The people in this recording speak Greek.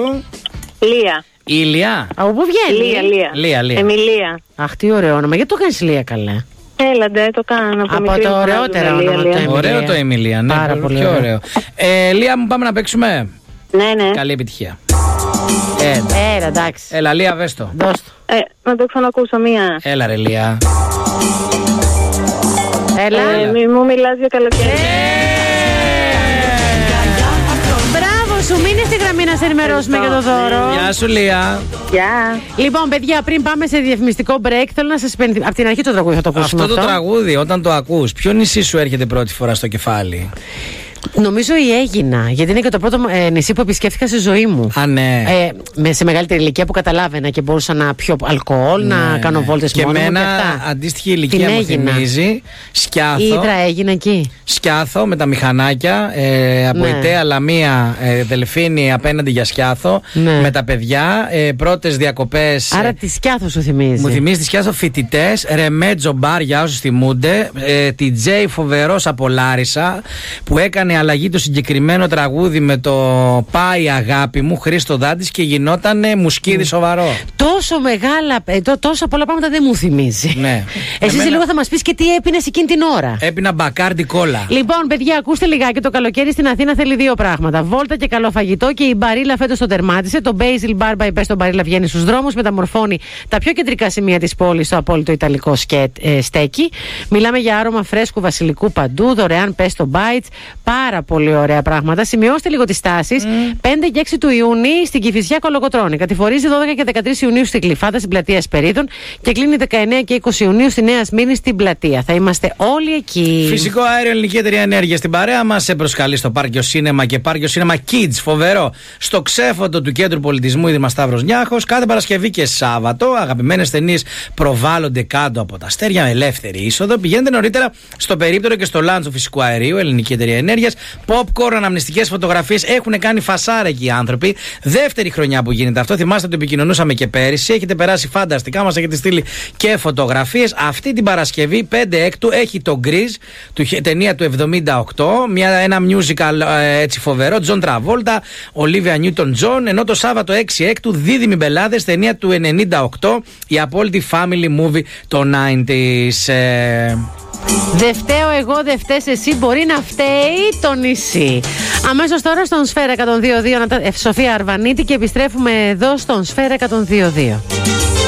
από? Λία. Ηλία. Από πού βγαίνει? Λία. Εμιλία. Αχ, τι ωραίο όνομα. Γιατί το κάνεις Λία, καλέ? Έλαντε, το κάνω. Από το ωραιότερα όνομα. Ωραίο το Εμιλία, ναι. Πάρα πολύ ωραίο. Λία μου, πάμε να παίξουμε. Ναι. Καλή επιτυχία. Έλα, εντάξει. Έλα, Λία, βες το. Δώσ' το. Να το ξανακούσω μία. Έλα ρε Λία. Έλα. Μη μου μιλάς για καλοκαίρι. Μπράβο σου, μείνε στη γραμμή να σε ενημερώσουμε για το δώρο. Γεια σου Λία. Γεια. Λοιπόν, παιδιά, πριν πάμε σε διαφημιστικό break, θέλω να σας υπενθυμίσω. Από την αρχή το τραγούδι θα το ακούσουμε. Αυτό το τραγούδι, όταν το ακούς, ποιο νησί σου έρχεται πρώτη φορά στο κεφάλι? Νομίζω η Αίγινα, γιατί είναι και το πρώτο νησί που επισκέφθηκα στη ζωή μου. Α, ναι. Σε μεγαλύτερη ηλικία που καταλάβαινα και μπορούσα να πιω αλκοόλ, να κάνω βόλτες μόνο μου. Και εμένα αντίστοιχη ηλικία μου θυμίζει. Σκιάθο. Ήδρα Αίγινα εκεί. Σκιάθο με τα μηχανάκια. Από Ιταία, Λαμία, Δελφίνη απέναντι για Σκιάθο. Ναι. Με τα παιδιά. Πρώτες διακοπές. Άρα τη Σκιάθο σου θυμίζει. Μου θυμίζει τη Σκιάθο, φοιτητές. Ρεμέτζο μπαρ για όσους θυμούνται. Τη Τζέι φοβερός από Λάρισα που έκανε αλλαγή το συγκεκριμένο τραγούδι με το «Πάει αγάπη μου» Χρήστο Δάντης και γινότανε μουσκίδι σοβαρό. Τόσο μεγάλα, τόσα πολλά πράγματα δεν μου θυμίζει. Ναι. Εσύ λίγο θα μας πεις και τι έπινες εκείνη την ώρα. Έπινα μπακάρντι κόλλα. Λοιπόν, παιδιά, ακούστε λιγάκι. Το καλοκαίρι στην Αθήνα θέλει δύο πράγματα: βόλτα και καλό φαγητό. Και η Μπαρίλα φέτος το τερμάτισε. Το Basil Bar by Best στο Μπαρίλα βγαίνει στους δρόμους, μεταμορφώνει τα πιο κεντρικά σημεία της πόλης στο απόλυτο ιταλικό στέκι. Μιλάμε για άρωμα φρέσκου βασιλικού παντού, δωρεάν Pesto Bites. Πάρα πολύ ωραία πράγματα. Σημειώστε λίγο τις τάσεις. 5 και 6 του Ιουνίου στην Κηφισιά Κολοκοτρώνη. Κατηφορίζει 12 και 13 Ιουνίου στην Γλυφάδα στην πλατεία Σπερίδων. Και κλείνει 19 και 20 Ιουνίου στη Νέα Σμύρνη στην πλατεία. Θα είμαστε όλοι εκεί. Φυσικό αέριο, Ελληνική Εταιρεία Ενέργειας στην παρέα μας. Σε προσκαλεί στο Πάρκιο Σίνεμα και Πάρκιο Σίνεμα Kids. Φοβερό. Στο ξέφωτο του Κέντρου Πολιτισμού Ίδρυμα Σταύρος Νιάχος. Κάθε Παρασκευή και Σάββατο. Αγαπημένες ταινίες προβάλλονται κάτω από τα αστέρια με ελεύθερη είσοδο. Πηγαίνετε νωρίτερα στο περίπτερο και στο λάντζο φυσικού αερίου. Ελληνική Εταιρεία Ενέργειας. Popcorn, αναμνηστικές φωτογραφίες. Έχουν κάνει φασάρα εκεί οι άνθρωποι. Δεύτερη χρονιά που γίνεται αυτό. Θυμάστε ότι επικοινωνούσαμε και πέρυσι. Έχετε περάσει φανταστικά. Μας έχετε στείλει και φωτογραφίες. Αυτή την Παρασκευή 5 έκτου έχει το Grease, ταινία του 78. Ένα musical έτσι φοβερό. Τζον Τραβόλτα, Ολίβια Νιούτον Τζον. Ενώ το Σάββατο 6 έκτου δίδυμοι μπελάδες, ταινία του 98. Η απόλυτη family movie των 90s. Δεν φταίω εγώ, δεν φταίς εσύ, μπορεί να φταίει το νησί. Αμέσως τώρα στον Σφαίρα 102.2 Σοφία Αρβανίτη και επιστρέφουμε εδώ στον Σφαίρα 102.2.